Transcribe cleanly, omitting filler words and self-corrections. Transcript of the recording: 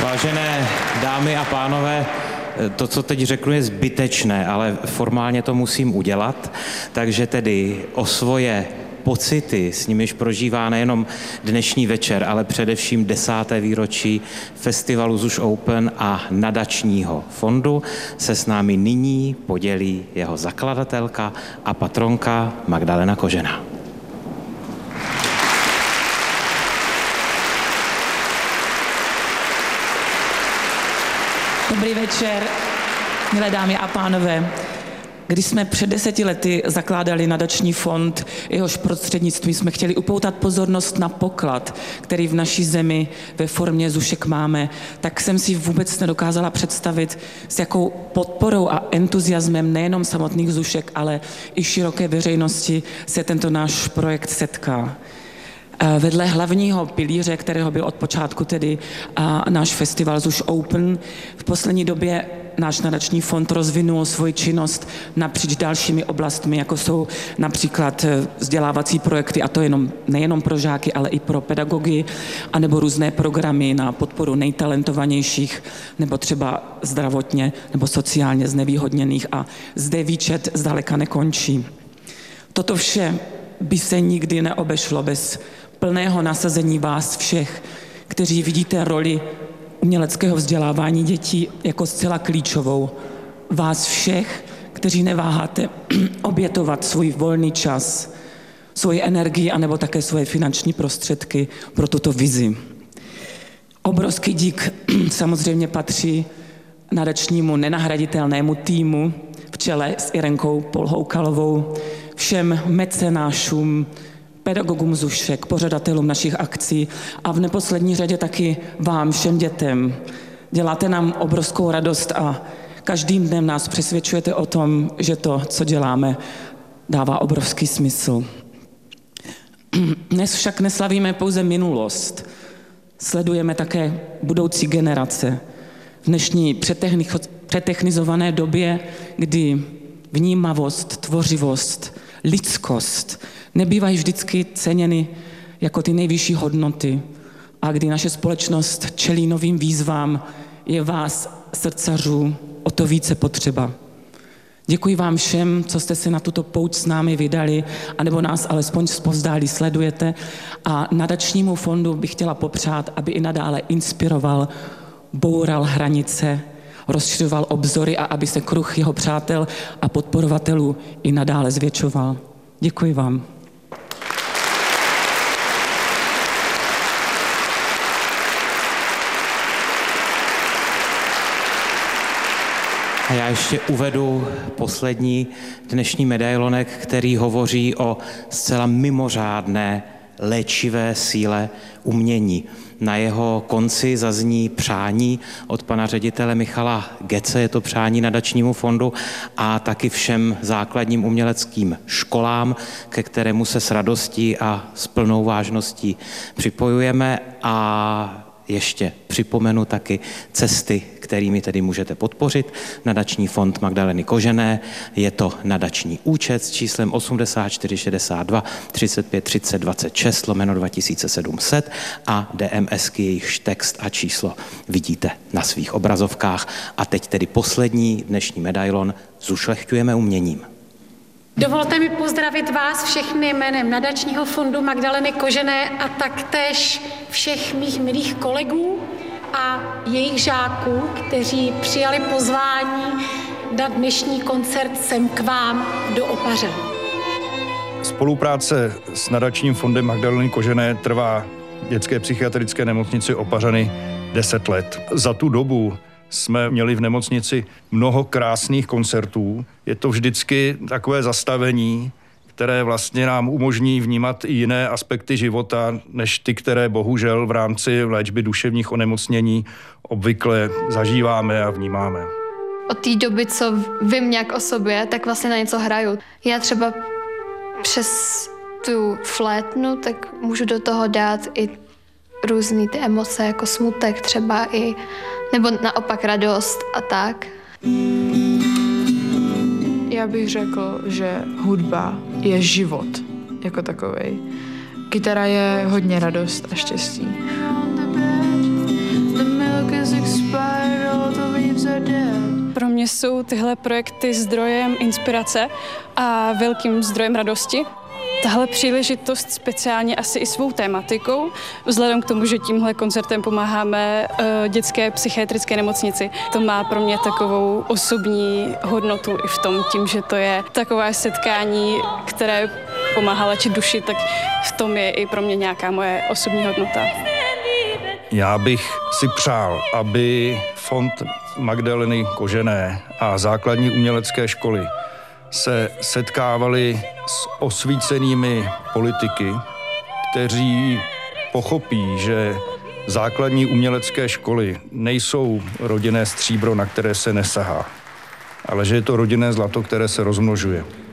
Vážené dámy a pánové, to, co teď řeknu, je zbytečné, ale formálně to musím udělat, takže tedy o svoje pocity, s nimiž prožívá nejenom dnešní večer, ale především 10. výročí festivalu ZUŠ Open a nadačního fondu se s námi nyní podělí jeho zakladatelka a patronka Magdalena Kožená. Dobrý večer, milé dámy a pánové. Když jsme před 10 lety zakládali nadační fond, jehož prostřednictvím jsme chtěli upoutat pozornost na poklad, který v naší zemi ve formě zušek máme, tak jsem si vůbec nedokázala představit, s jakou podporou a entuziasmem nejenom samotných zušek, ale i široké veřejnosti se tento náš projekt setká. Vedle hlavního pilíře, kterého byl od počátku tedy náš festival ZUŠ Open, v poslední době náš nadační fond rozvinul svoji činnost napříč dalšími oblastmi, jako jsou například vzdělávací projekty, a to nejenom pro žáky, ale i pro pedagogy, anebo různé programy na podporu nejtalentovanějších, nebo třeba zdravotně nebo sociálně znevýhodněných, a zde výčet zdaleka nekončí. Toto vše by se nikdy neobešlo bez plného nasazení vás všech, kteří vidíte roli uměleckého vzdělávání dětí jako zcela klíčovou. Vás všech, kteří neváháte obětovat svůj volný čas, svoji energii anebo také svoje finanční prostředky pro tuto vizi. Obrovský dík samozřejmě patří nadačnímu nenahraditelnému týmu v čele s Irenkou Polhoukalovou, všem mecenášům, pedagogům zušek, pořadatelům našich akcí a v neposlední řadě taky vám, všem dětem. Děláte nám obrovskou radost a každým dnem nás přesvědčujete o tom, že to, co děláme, dává obrovský smysl. Dnes však neslavíme pouze minulost. Sledujeme také budoucí generace. V dnešní přetechnizované době, kdy vnímavost, tvořivost, lidskost nebývají vždycky ceněny jako ty nejvyšší hodnoty, a kdy naše společnost čelí novým výzvám, je vás, srdcařů, o to více potřeba. Děkuji vám všem, co jste se na tuto pouť s námi vydali, anebo nás alespoň zpovzdálí sledujete, a nadačnímu fondu bych chtěla popřát, aby i nadále inspiroval, boural hranice, rozšiřoval obzory a aby se kruh jeho přátel a podporovatelů i nadále zvětšoval. Děkuji vám. A já ještě uvedu poslední dnešní medailonek, který hovoří o zcela mimořádné léčivé síle umění. Na jeho konci zazní přání od pana ředitele Michala Gece, je to přání nadačnímu fondu a taky všem základním uměleckým školám, ke kterému se s radostí a s plnou vážností připojujeme, a ještě připomenu taky cesty, kterými tedy můžete podpořit nadační fond Magdaleny Kožené. Je to nadační účet s číslem 8462 35 30 26 /2700 a DMSky, jejichž text a číslo vidíte na svých obrazovkách. A teď tedy poslední dnešní medailon Zušlechťujeme uměním. Dovolte mi pozdravit vás všechny jménem nadačního fondu Magdaleny Kožené a taktéž všech mých milých kolegů a jejich žáků, kteří přijali pozvání na dnešní koncert sem k vám do Opaře. Spolupráce s nadačním fondem Magdaleny Kožené trvá dětské psychiatrické nemocnici Opařany 10 let. Za tu dobu jsme měli v nemocnici mnoho krásných koncertů. Je to vždycky takové zastavení, které vlastně nám umožní vnímat i jiné aspekty života, než ty, které bohužel v rámci léčby duševních onemocnění obvykle zažíváme a vnímáme. Od té doby, co vím nějak o sobě, tak vlastně na něco hraju. Já třeba přes tu flétnu, tak můžu do toho dát i různý ty emoce, jako smutek třeba i, nebo naopak radost a tak. Já bych řekl, že hudba je život jako takovej. Kytara je hodně radost a štěstí. The milk is a mě jsou tyhle projekty zdrojem inspirace a velkým zdrojem radosti. Tahle příležitost speciálně asi i svou tématikou, vzhledem k tomu, že tímhle koncertem pomáháme dětské psychiatrické nemocnici. To má pro mě takovou osobní hodnotu i v tom, tím, že to je takové setkání, které pomáhá léčit duši, tak v tom je i pro mě nějaká moje osobní hodnota. Já bych si přál, aby fond Magdaleny Kožené a základní umělecké školy se setkávali s osvícenými politiky, kteří pochopí, že základní umělecké školy nejsou rodinné stříbro, na které se nesahá, ale že je to rodinné zlato, které se rozmnožuje.